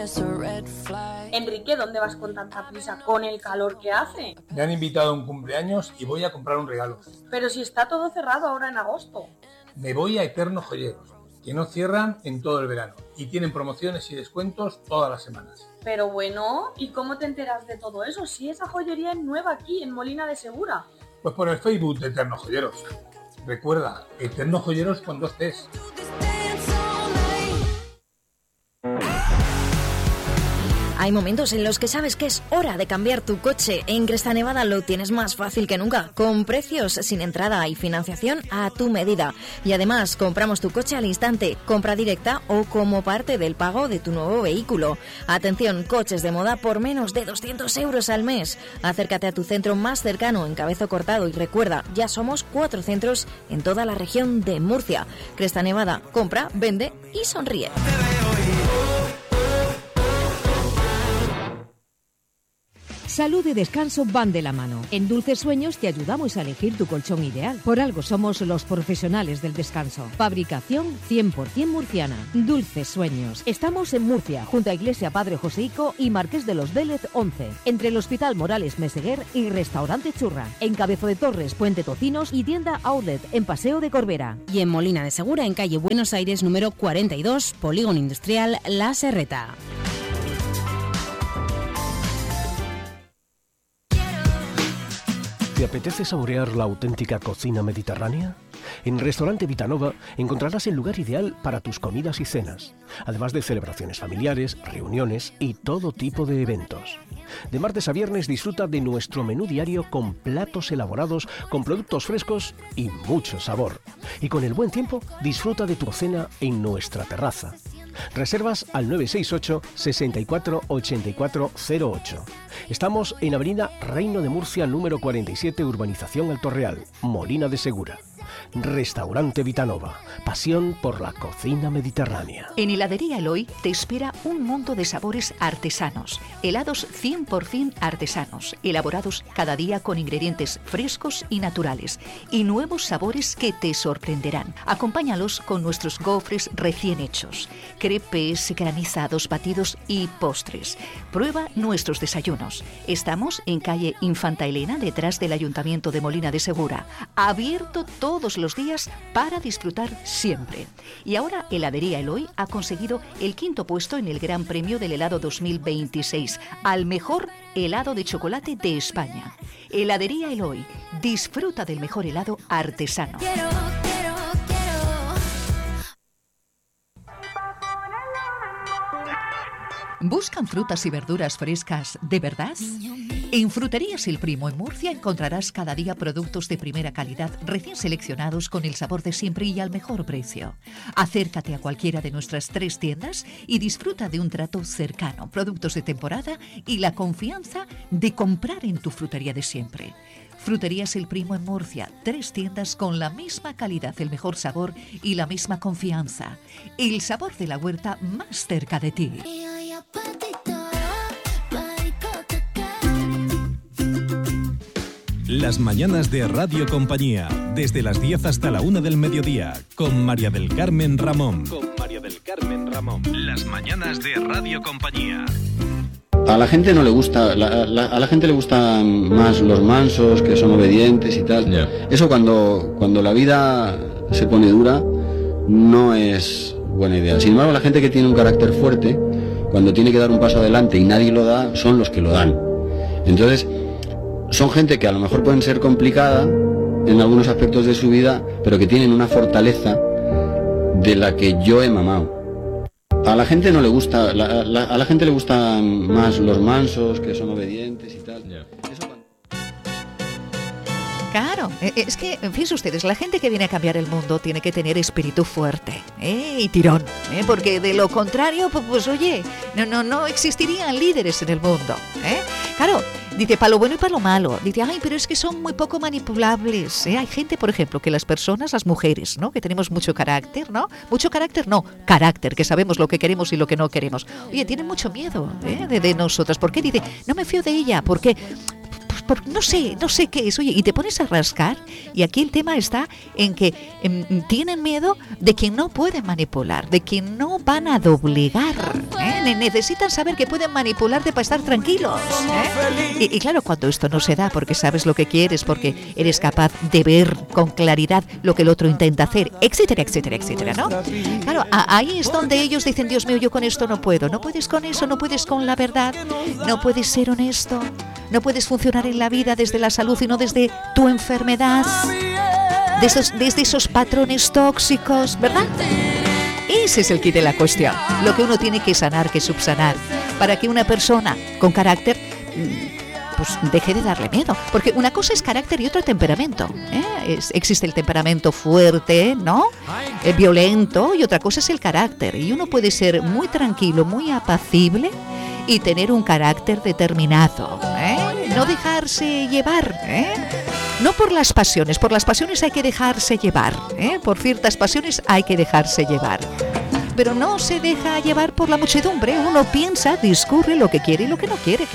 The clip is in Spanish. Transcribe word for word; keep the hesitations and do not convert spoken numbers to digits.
Enrique, ¿dónde vas con tanta prisa con el calor que hace? Me han invitado a un cumpleaños y voy a comprar un regalo. Pero si está todo cerrado ahora en agosto. Me voy a Eterno Joyeros, que no cierran en todo el verano y tienen promociones y descuentos todas las semanas. Pero bueno, ¿y cómo te enteras de todo eso si esa joyería es nueva aquí en Molina de Segura? Pues por el Facebook de Eterno Joyeros. Recuerda, Eterno Joyeros con dos T's. Hay momentos en los que sabes que es hora de cambiar tu coche. En Cresta Nevada lo tienes más fácil que nunca, con precios sin entrada y financiación a tu medida. Y además, compramos tu coche al instante, compra directa o como parte del pago de tu nuevo vehículo. Atención, coches de moda por menos de doscientos euros al mes. Acércate a tu centro más cercano en Cabezo Cortado y recuerda, ya somos cuatro centros en toda la región de Murcia. Cresta Nevada, compra, vende y sonríe. Salud y descanso van de la mano. En Dulces Sueños te ayudamos a elegir tu colchón ideal. Por algo somos los profesionales del descanso. Fabricación cien por ciento murciana. Dulces Sueños. Estamos en Murcia, junto a Iglesia Padre Joseico y Marqués de los Vélez once. Entre el Hospital Morales Meseguer y Restaurante Churra. En Cabezo de Torres, Puente Tocinos y tienda Outlet en Paseo de Corbera. Y en Molina de Segura, en calle Buenos Aires número cuarenta y dos, Polígono Industrial La Serreta. ¿Te apetece saborear la auténtica cocina mediterránea? En Restaurante Vitanova encontrarás el lugar ideal para tus comidas y cenas, además de celebraciones familiares, reuniones y todo tipo de eventos. De martes a viernes disfruta de nuestro menú diario con platos elaborados, con productos frescos y mucho sabor. Y con el buen tiempo, disfruta de tu cena en nuestra terraza. Reservas al nueve seis ocho, sesenta y cuatro, ochenta y cuatro cero ocho. Estamos en Avenida Reino de Murcia número cuarenta y siete, Urbanización Alto Real, Molina de Segura. Restaurante Vitanova, pasión por la cocina mediterránea. En Heladería Eloy te espera un mundo de sabores artesanos, helados cien por ciento artesanos, elaborados cada día con ingredientes frescos y naturales, y nuevos sabores que te sorprenderán. Acompáñalos con nuestros gofres recién hechos, crepes, granizados, batidos y postres. Prueba nuestros desayunos. Estamos en calle Infanta Elena, detrás del Ayuntamiento de Molina de Segura, abierto todos los días para disfrutar siempre. Y ahora Heladería Eloy ha conseguido el quinto puesto en el Gran Premio del Helado dos mil veintiséis al mejor helado de chocolate de España. Heladería Eloy, disfruta del mejor helado artesano. Quiero, quiero, quiero. ¿Buscan frutas y verduras frescas de verdad? En Fruterías El Primo en Murcia encontrarás cada día productos de primera calidad, recién seleccionados con el sabor de siempre y al mejor precio. Acércate a cualquiera de nuestras tres tiendas y disfruta de un trato cercano, productos de temporada y la confianza de comprar en tu frutería de siempre. Fruterías El Primo en Murcia, tres tiendas con la misma calidad, el mejor sabor y la misma confianza. El sabor de la huerta más cerca de ti. Las mañanas de Radio Compañía, desde las diez hasta la una del mediodía, con María del Carmen Ramón. Con María del Carmen Ramón. Las mañanas de Radio Compañía. A la gente no le gusta, la, la, a la gente le gustan más los mansos, que son obedientes y tal. Yeah. Eso cuando, cuando la vida se pone dura, no es buena idea. Sin embargo, la gente que tiene un carácter fuerte, cuando tiene que dar un paso adelante y nadie lo da, son los que lo dan. Entonces, son gente que a lo mejor pueden ser complicada en algunos aspectos de su vida, pero que tienen una fortaleza de la que yo he mamado. A la gente no le gusta, la, la, a la gente le gustan más los mansos, que son obedientes y tal. Yeah. Eso cuando... Claro, es que, fíjense ustedes, la gente que viene a cambiar el mundo tiene que tener espíritu fuerte, ¿eh? Y tirón, ¿eh? Porque de lo contrario, pues, pues oye, no, no, no existirían líderes en el mundo, ¿eh? Claro. Dice, para lo bueno y para lo malo. Dice, ay, pero es que son muy poco manipulables, ¿eh? Hay gente, por ejemplo, que las personas, las mujeres, ¿no? Que tenemos mucho carácter, ¿no? Mucho carácter, no, carácter, que sabemos lo que queremos y lo que no queremos. Oye, tienen mucho miedo, ¿eh? de, de nosotras. ¿Por qué? Dice, no me fío de ella. ¿Por qué? Pues por, no sé, no sé qué es. Oye, y te pones a rascar, y aquí el tema está en que eh, tienen miedo de que no pueden manipular, de que no van a doblegar, ¿eh? Necesitan saber que pueden manipularte para estar tranquilos, ¿eh? Y, y claro, cuando esto no se da, porque sabes lo que quieres, porque eres capaz de ver con claridad lo que el otro intenta hacer, etcétera, etcétera, etcétera, ¿no? Claro, a, ahí es donde ellos dicen, Dios mío, yo con esto no puedo. No puedes con eso, no puedes con la verdad, no puedes ser honesto, no puedes funcionar en la vida desde la salud y no desde tu enfermedad, de esos, desde esos patrones tóxicos, ¿verdad? Ese es el quid de la cuestión, lo que uno tiene que sanar, que subsanar, para que una persona con carácter pues deje de darle miedo, porque una cosa es carácter y otra temperamento, ¿eh? Es, existe el temperamento fuerte, ¿no? Eh, violento, y otra cosa es el carácter, y uno puede ser muy tranquilo, muy apacible y tener un carácter determinado, ¿eh? No dejarse llevar, ¿eh? No por las pasiones, por las pasiones hay que dejarse llevar, ¿eh? Por ciertas pasiones hay que dejarse llevar, pero no se deja llevar por la muchedumbre. Uno piensa, discurre lo que quiere y lo que no quiere.